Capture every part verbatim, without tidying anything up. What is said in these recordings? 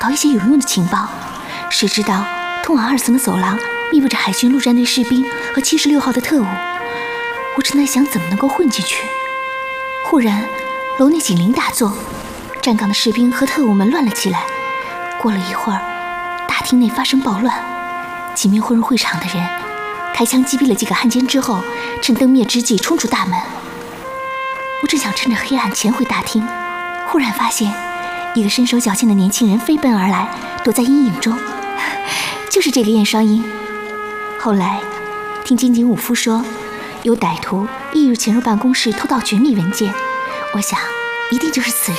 到一些有用的情报。谁知道通往二层的走廊密布着海军陆战队士兵和七十六号的特务，我正在想怎么能够混进去。忽然，楼内警铃大作，站岗的士兵和特务们乱了起来。过了一会儿，大厅内发生暴乱，几名混入会场的人开枪击毙了几个汉奸之后，趁灯灭之际冲出大门。我正想趁着黑暗潜回大厅，忽然发现一个身手矫健的年轻人飞奔而来，躲在阴影中，就是这个燕双鹰。后来听金井武夫说，有歹徒翌日潜入办公室偷盗绝密文件，我想一定就是此人。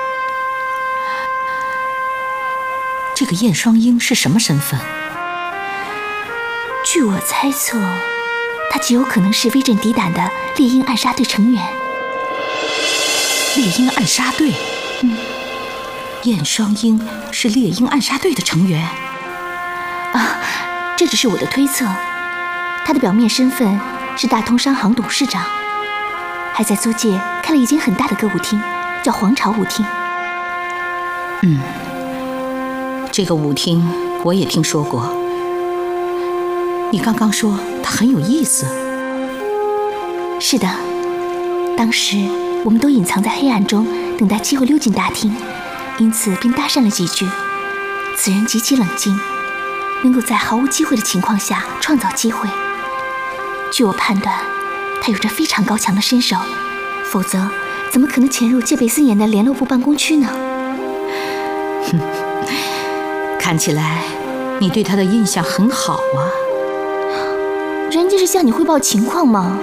这个燕双鹰是什么身份？ 据我猜测，他极有可能是威震敌胆的猎鹰暗杀队成员。 猎鹰暗杀队？ 嗯， 燕双鹰是猎鹰暗杀队的成员？ 啊，这只是我的推测。他的表面身份是大通商行董事长，还在租界开了一间很大的歌舞厅，叫皇朝舞厅。 嗯，这个舞厅我也听说过。你刚刚说他很有意思。 是的，当时我们都隐藏在黑暗中，等待机会溜进大厅，因此便搭讪了几句。此人极其冷静，能够在毫无机会的情况下创造机会。据我判断，他有着非常高强的身手，否则怎么可能潜入戒备森严的联络部办公区呢？ 哼，看起来你对他的印象很好啊。 人家是向你汇报情况吗？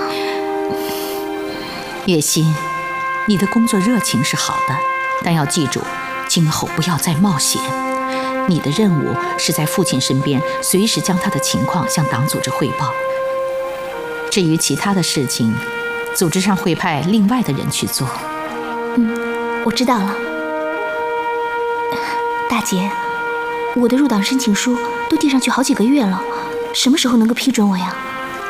叶欣，你的工作热情是好的，但要记住，今后不要再冒险。你的任务是在父亲身边，随时将他的情况向党组织汇报。至于其他的事情，组织上会派另外的人去做。 嗯，我知道了。大姐，我的入党申请书都递上去好几个月了，什么时候能够批准我呀？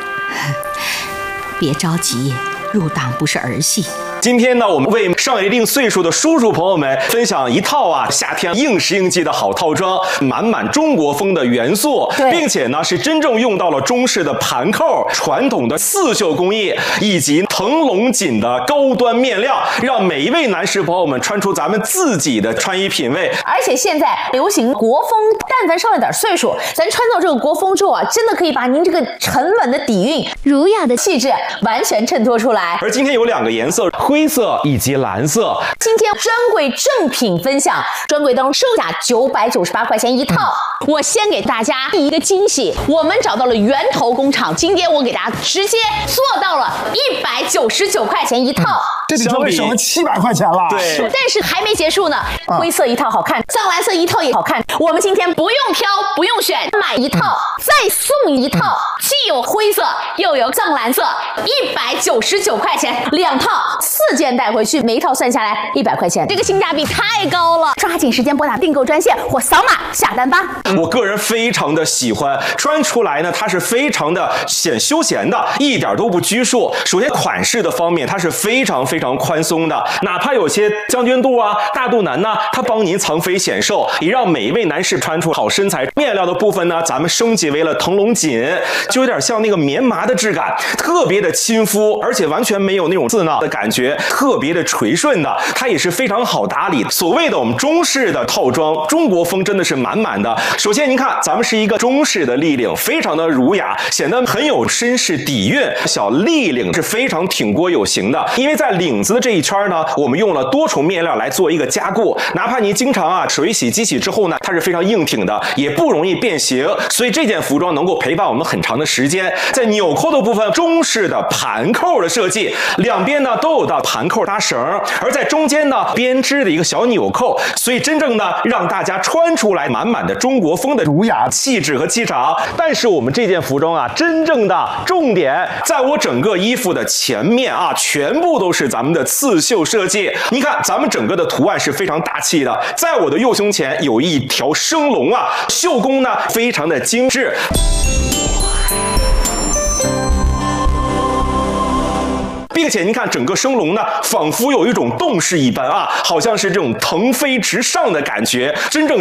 别着急，入党不是儿戏。 今天呢，我们为上一定岁数的叔叔朋友们分享一套啊夏天应时应季的好套装，满满中国风的元素，并且呢是真正用到了中式的盘扣、传统的刺绣工艺以及腾龙锦的高端面料，让每一位男士朋友们穿出咱们自己的穿衣品味。 而且现在流行国风，但凡上了点岁数，咱穿到这个国风之后啊，真的可以把您这个沉稳的底蕴、儒雅的气质完全衬托出来。 而今天有两个颜色。灰色以及蓝色。 今天专柜正品分享，专柜当中售价九百九十八块钱一套。嗯、我先给大家第一个惊喜，我们找到了源头工厂，今天我给大家直接做到了一百九十九块钱一套。嗯、 这里就会省了七百块钱了。 对， 但是还没结束呢。嗯、灰色一套好看，藏蓝色一套也好看。我们今天不用挑，不用选，买一套、嗯、再送一套，嗯、既有灰色又有藏蓝色，一百九十九块钱两套。四件带回去，每一套算下来一百块钱，这个性价比太高了！抓紧时间拨打订购专线或扫码下单吧。 我个人非常的喜欢，穿出来呢，它是非常的显休闲的，一点都不拘束。首先款式的方面，它是非常非常宽松的，哪怕有些将军肚啊、大肚腩呢，它帮您藏肥显瘦，也让每一位男士穿出好身材。面料的部分呢，咱们升级为了腾龙锦，就有点像那个棉麻的质感，特别的亲肤，而且完全没有那种刺挠的感觉。特别的垂顺的，它也是非常好打理。所谓的我们中式的套装，中国风真的是满满的。首先您看，咱们是一个中式的立领，非常的儒雅，显得很有绅士底蕴。小立领是非常挺锅有型的，因为在领子的这一圈呢，我们用了多重面料来做一个加固，哪怕您经常啊水洗机洗之后呢，它是非常硬挺的，也不容易变形，所以这件服装能够陪伴我们很长的时间。在纽扣的部分，中式的盘扣的设计，两边呢都有到盘扣搭绳，而在中间呢编织的一个小纽扣，所以真正呢让大家穿出来满满的中国风的儒雅气质和气场。但是我们这件服装啊，真正的重点在我整个衣服的前面啊，全部都是咱们的刺绣设计。你看咱们整个的图案是非常大气的，在我的右胸前有一条升龙啊，绣工呢非常的精致。并且您看整个升龙呢，仿佛有一种动势一般啊，好像是这种腾飞直上的感觉，真正